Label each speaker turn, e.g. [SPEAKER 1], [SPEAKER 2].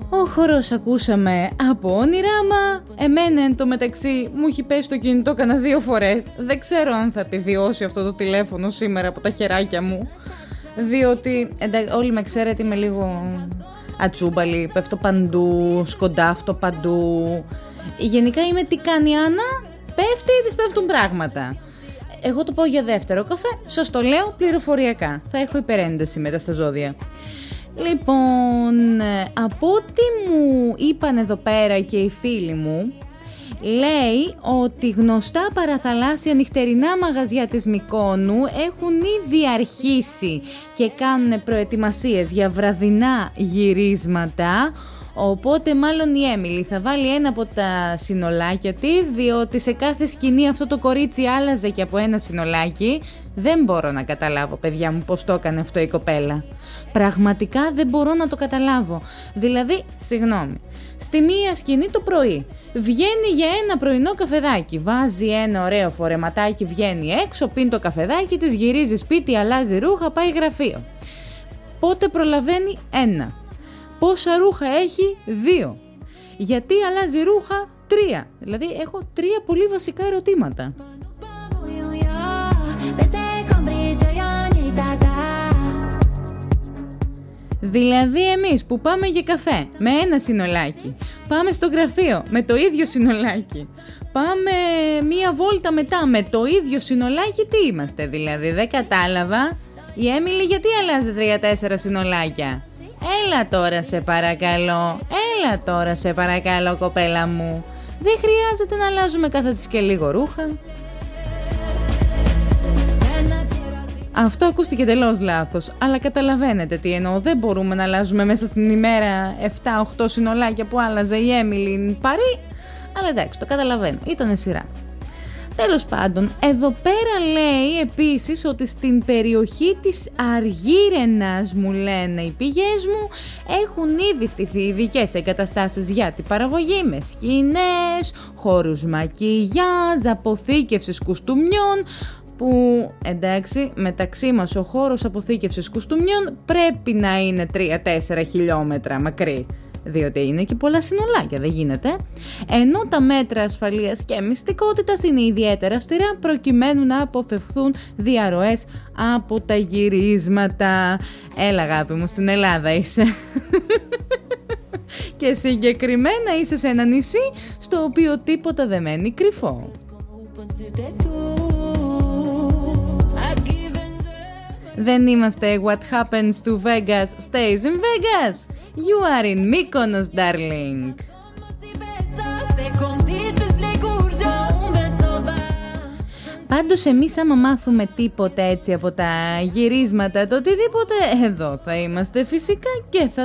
[SPEAKER 1] Ο χορός ακούσαμε από Όνειράμα. Εμένα εν τω μεταξύ μου έχει πέσει το κινητό κανένα 2 φορές. Δεν ξέρω αν θα επιβιώσει αυτό το τηλέφωνο σήμερα από τα χεράκια μου. Διότι όλοι με ξέρετε, είμαι λίγο ατσούμπαλη, πέφτω παντού, σκοντάφτω παντού. Γενικά είμαι τι κάνει η Άννα, πέφτει ή της πέφτουν πράγματα. Εγώ το πάω για δεύτερο καφέ, σας το λέω πληροφοριακά. Θα έχω υπερένταση μετά στα ζώδια. Λοιπόν, από ό,τι μου είπαν εδώ πέρα και οι φίλοι μου, λέει ότι γνωστά παραθαλάσσια νυχτερινά μαγαζιά της Μυκόνου έχουν ήδη αρχίσει και κάνουν προετοιμασίες για βραδινά γυρίσματα. Οπότε μάλλον η Έμιλι θα βάλει ένα από τα συνολάκια της, διότι σε κάθε σκηνή αυτό το κορίτσι άλλαζε και από ένα συνολάκι. Δεν μπορώ να καταλάβω, παιδιά μου, πώς το έκανε αυτό η κοπέλα. Πραγματικά δεν μπορώ να το καταλάβω. Δηλαδή, συγγνώμη, στη μία σκηνή το πρωί βγαίνει για ένα πρωινό καφεδάκι, βάζει ένα ωραίο φορεματάκι, βγαίνει έξω, πίνει το καφεδάκι της, γυρίζει σπίτι, αλλάζει ρούχα, πάει γραφείο. Πότε προλαβαίνει? 1. Πόσα ρούχα έχει? 2. Γιατί αλλάζει ρούχα? 3. Δηλαδή έχω 3 πολύ βασικά ερωτήματα. Δηλαδή εμείς που πάμε για καφέ με ένα συνολάκι, πάμε στο γραφείο με το ίδιο συνολάκι, πάμε μία βόλτα μετά με το ίδιο συνολάκι, τι είμαστε δηλαδή? Δεν κατάλαβα. Η Έμιλι γιατί αλλάζει 3-4 συνολάκια? Έλα τώρα σε παρακαλώ κοπέλα μου. Δεν χρειάζεται να αλλάζουμε κάθε της και λίγο ρούχα. Αυτό ακούστηκε τελώς λάθος, αλλά καταλαβαίνετε τι εννοώ. Δεν μπορούμε να αλλάζουμε μέσα στην ημέρα 7-8 συνολάκια που άλλαζε η Έμιλι Παρί. Αλλά εντάξει, το καταλαβαίνω, ήταν σειρά. Τέλος πάντων, εδώ πέρα λέει επίσης ότι στην περιοχή της Αργύρενας, μου λένε οι πηγές μου, έχουν ήδη στηθεί ειδικές εγκαταστάσεις για την παραγωγή με σκηνές, χώρους μακιγιάζ, αποθήκευσης κουστούμιων, που εντάξει, μεταξύ μας ο χώρος αποθήκευσης κουστούμιων πρέπει να είναι 3-4 χιλιόμετρα μακρύ, διότι είναι και πολλά συνολάκια, δεν γίνεται. Ενώ τα μέτρα ασφαλείας και μυστικότητας είναι ιδιαίτερα αυστηρά προκειμένου να αποφευχθούν διαρροές από τα γυρίσματα. Έλα αγάπη μου, στην Ελλάδα είσαι. Και συγκεκριμένα είσαι σε ένα νησί στο οποίο τίποτα δεν μένει κρυφό. Δεν είμαστε what happens to Vegas stays in Vegas. You are in Mykonos, darling. Πάντως εμείς άμα μάθουμε τίποτα έτσι από τα γυρίσματα, το οτιδήποτε, εδώ θα είμαστε φυσικά και θα